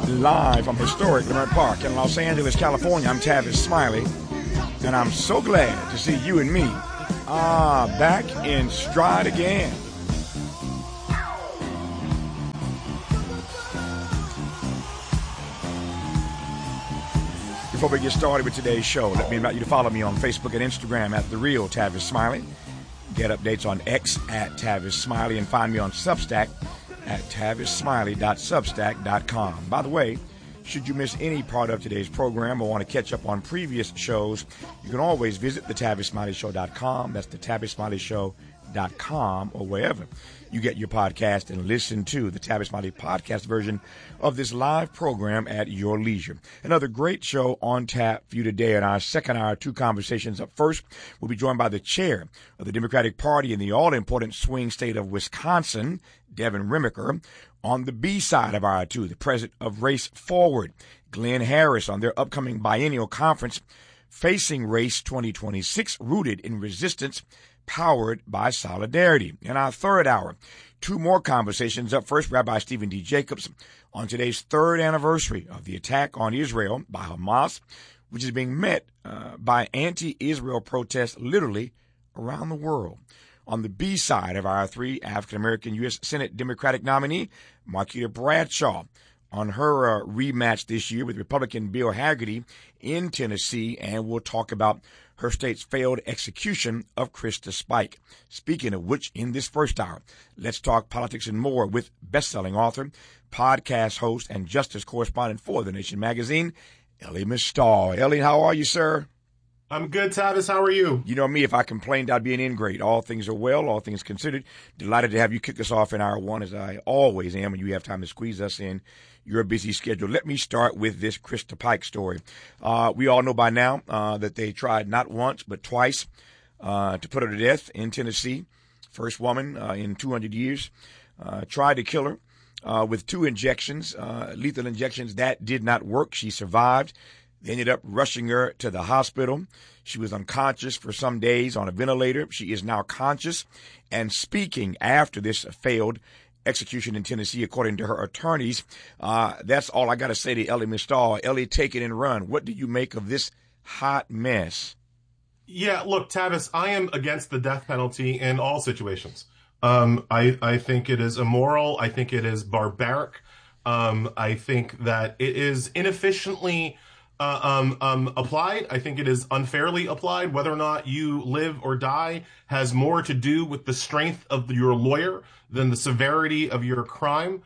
Live from historic Leimert Park in Los Angeles, California. I'm Tavis Smiley, and I'm so glad to see you and me back in stride again. Before we get started with today's show, let me invite you to follow me on Facebook and Instagram at The Real Tavis Smiley. Get updates on X at Tavis Smiley, and find me on Substack at TavisSmiley.substack.com. By the way, should you miss any part of today's program or want to catch up on previous shows, you can always visit TheTavisSmileyShow.com. That's TheTavisSmileyShow.com, or wherever you get your podcast, and listen to the Tavis Smiley podcast version of this live program at your leisure. Another great show on tap for you today. In our second hour, two conversations. Up first, we'll be joined by the chair of the Democratic Party in the all-important swing state of Wisconsin, Devin Remiker. On the B side of our two, the president of Race Forward, Glenn Harris, on their upcoming biennial conference, Facing Race 2026, Rooted in Resistance, Powered by Solidarity. In our third hour, two more conversations. Up first, Rabbi Stephen D. Jacobs on today's third anniversary of the attack on Israel by Hamas, which is being met by anti-Israel protests literally around the world. On the B side of our three, African-American U.S. Senate Democratic nominee, Marquita Bradshaw, on her rematch this year with Republican Bill Hagerty in Tennessee, and we'll talk about her state's failed execution of Krista Spike. Speaking of which, in this first hour, let's talk politics and more with best-selling author, podcast host, and justice correspondent for The Nation magazine, Elie Mystal. Elie, how are you, sir? I'm good, Tavis. How are you? You know me, if I complained, I'd be an ingrate. All things are well, all things considered. Delighted to have you kick us off in hour one, as I always am when you have time to squeeze us in your busy schedule. Let me start with this Krista Pike story. We all know by now that they tried not once but twice to put her to death in Tennessee. First woman in 200 years tried to kill her with two injections, lethal injections. That did not work. She survived. They ended up rushing her to the hospital. She was unconscious for some days on a ventilator. She is now conscious and speaking after this failed execution in Tennessee, according to her attorneys. That's all I got to say to Elie Mystal. Elie, take it and run. What do you make of this hot mess? Yeah, look, Tavis, I am against the death penalty in all situations. I think it is immoral. I think it is barbaric. I think that it is inefficiently applied. I think it is unfairly applied. Whether or not you live or die has more to do with the strength of your lawyer than the severity of your crime.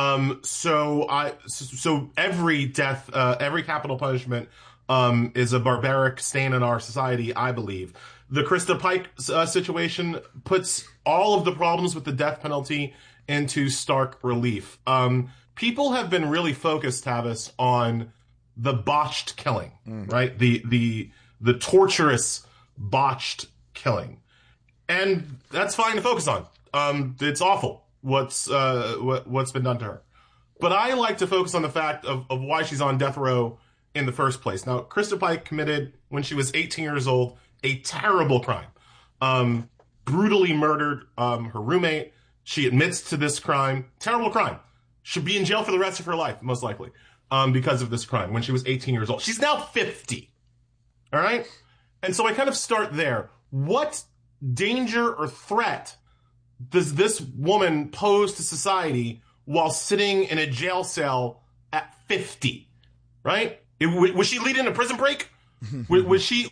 So every death, every capital punishment, is a barbaric stain in our society, I believe. The Krista Pike situation puts all of the problems with the death penalty into stark relief. People have been really focused, Tavis, on the botched killing, right? The torturous botched killing. And that's fine to focus on. It's awful what's been done to her. But I like to focus on the fact of why she's on death row in the first place. Now, Krista Pike committed, when she was 18 years old, a terrible crime. Brutally murdered her roommate. She admits to this crime. Terrible crime. Should be in jail for the rest of her life, most likely. Because of this crime when she was 18 years old. She's now 50. All right? And so I kind of start there. What danger or threat does this woman pose to society while sitting in a jail cell at 50? Right? Was she leading a prison break? was she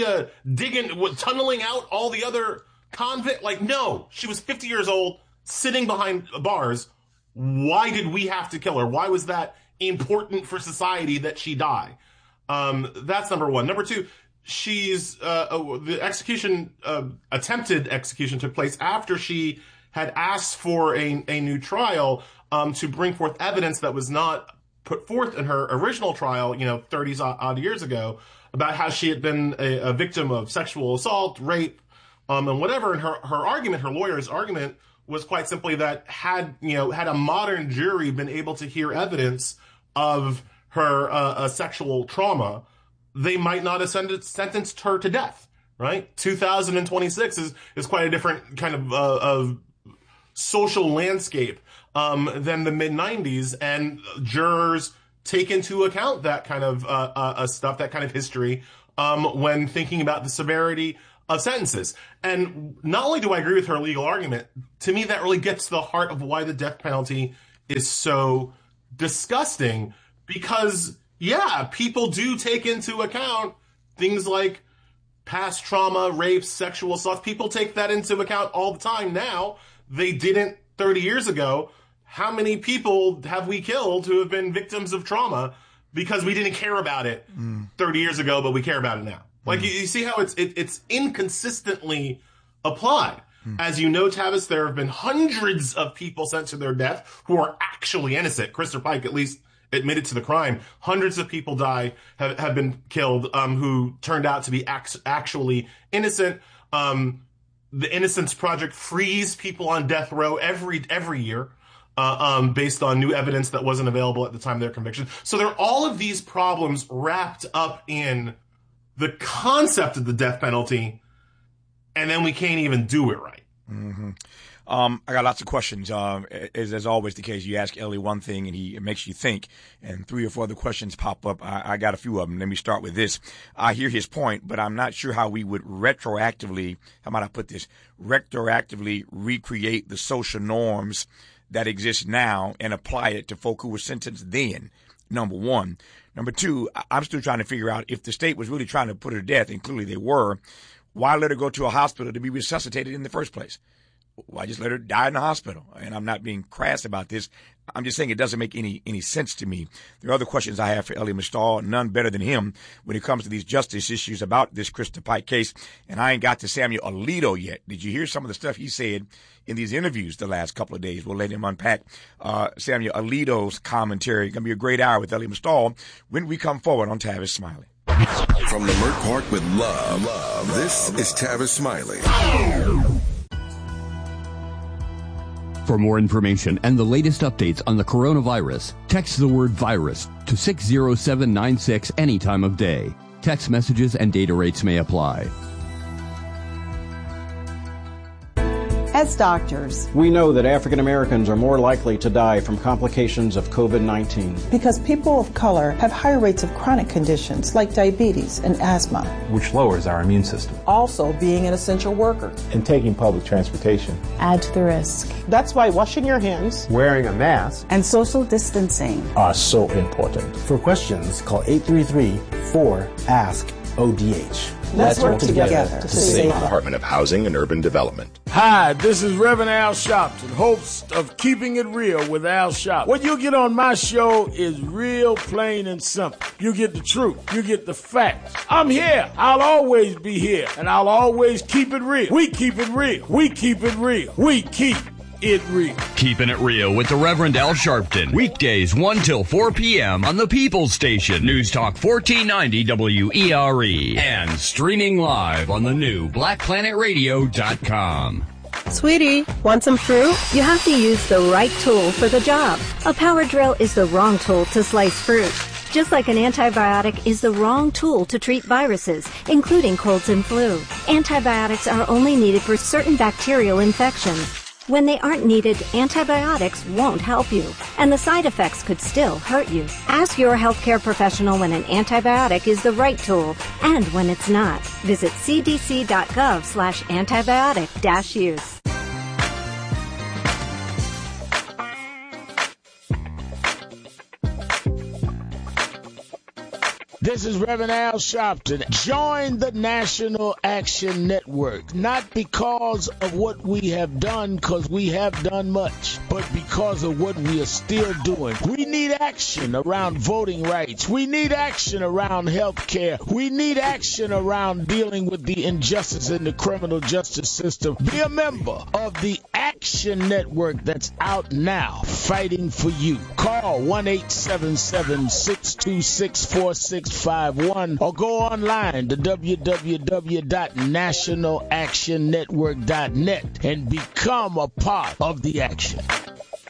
tunneling out all the other convict? Like, no. She was 50 years old, sitting behind bars. Why did we have to kill her? Why was that important for society that she die? That's number one. Number two, the execution, attempted execution took place after she had asked for a new trial, to bring forth evidence that was not put forth in her original trial, 30 odd years ago, about how she had been a victim of sexual assault, rape, and whatever. And her argument, her lawyer's argument, was quite simply that had a modern jury been able to hear evidence of her sexual trauma, they might not have sentenced her to death, right? 2026 is quite a different kind of social landscape than the mid-90s, and jurors take into account that kind of stuff, that kind of history, when thinking about the severity of sentences. And not only do I agree with her legal argument, to me that really gets to the heart of why the death penalty is so disgusting. Because, yeah, people do take into account things like past trauma, rape, sexual assault. People take that into account all the time now. They didn't 30 years ago. How many people have we killed who have been victims of trauma because we didn't care about it 30 years ago, but we care about it now? Like, you see how it's inconsistently applied. As you know, Tavis, there have been hundreds of people sent to their death who are actually innocent. Christopher Pike at least admitted to the crime. Hundreds of people have been killed who turned out to be actually innocent. The Innocence Project frees people on death row every year. Based on new evidence that wasn't available at the time of their conviction. So there are all of these problems wrapped up in the concept of the death penalty, and then we can't even do it right. I got lots of questions. As always the case, you ask Ellie one thing and he makes you think, and 3 or 4 other questions pop up. I got a few of them. Let me start with this. I hear his point, but I'm not sure how we would retroactively recreate the social norms that exist now and apply it to folk who were sentenced then, number one. Number two, I'm still trying to figure out if the state was really trying to put her to death, and clearly they were, why let her go to a hospital to be resuscitated in the first place? Why just let her die in the hospital? And I'm not being crass about this. I'm just saying it doesn't make any sense to me. There are other questions I have for Elie Mystal, none better than him when it comes to these justice issues about this Christopher Pike case. And I ain't got to Samuel Alito yet. Did you hear some of the stuff he said in these interviews the last couple of days? We'll let him unpack Samuel Alito's commentary. It's going to be a great hour with Elie Mystal when we come forward on Tavis Smiley. From Lamert Park with love, this is Tavis Smiley. For more information and the latest updates on the coronavirus, text the word virus to 60796 any time of day. Text messages and data rates may apply. As doctors, we know that African Americans are more likely to die from complications of COVID-19. Because people of color have higher rates of chronic conditions like diabetes and asthma, which lowers our immune system. Also, being an essential worker and taking public transportation add to the risk. That's why washing your hands, wearing a mask, and social distancing are so important. For questions, call 833-4ASK-ODH. Let's work together to save the Department of Housing and Urban Development. Hi, this is Reverend Al Sharpton, host of Keeping It Real with Al Sharpton. What you get on my show is real, plain, and simple. You get the truth. You get the facts. I'm here. I'll always be here, and I'll always keep it real. We keep it real. We keep it real. We keep it real. Keeping It Real with the Reverend Al Sharpton. Weekdays 1 till 4 p.m. on the People's Station. News Talk 1490 WERE. And streaming live on the new BlackPlanetRadio.com. Sweetie, want some fruit? You have to use the right tool for the job. A power drill is the wrong tool to slice fruit. Just like an antibiotic is the wrong tool to treat viruses, including colds and flu. Antibiotics are only needed for certain bacterial infections. When they aren't needed, antibiotics won't help you, and the side effects could still hurt you. Ask your healthcare professional when an antibiotic is the right tool and when it's not. Visit cdc.gov/antibiotic-use. This is Reverend Al Sharpton. Join the National Action Network, not because of what we have done, because we have done much, but because of what we are still doing. We need action around voting rights. We need action around health care. We need action around dealing with the injustice in the criminal justice system. Be a member of the Action Network that's out now, fighting for you. Call 1-877-626-4651 or go online to www.nationalactionnetwork.net and become a part of the action.